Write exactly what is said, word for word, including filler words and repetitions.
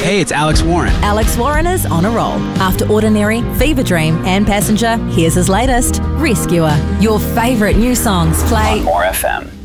Hey, it's Alex Warren. Alex Warren is on a roll. After Ordinary, Fever Dream and Passenger, here's his latest, Rescuer. Your favourite new songs play on More F M.